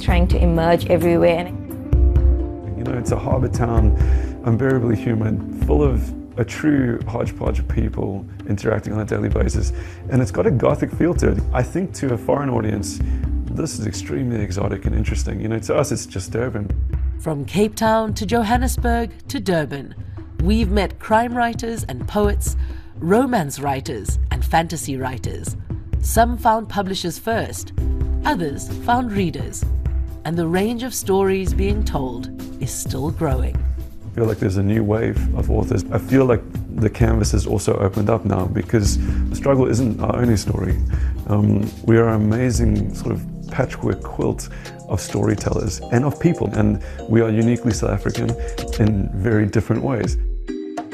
trying to emerge everywhere. You know, it's a harbour town, unbearably humid, full of a true hodgepodge of people interacting on a daily basis, and it's got a gothic feel to it. I think to a foreign audience, this is extremely exotic and interesting. You know, to us, it's just Durban. From Cape Town to Johannesburg to Durban, we've met crime writers and poets, romance writers and fantasy writers. Some found publishers first, others found readers, and the range of stories being told is still growing. I feel like there's a new wave of authors. I feel like the canvas has also opened up now because the struggle isn't our only story. We are an amazing sort of patchwork quilt of storytellers and of people, and we are uniquely South African in very different ways.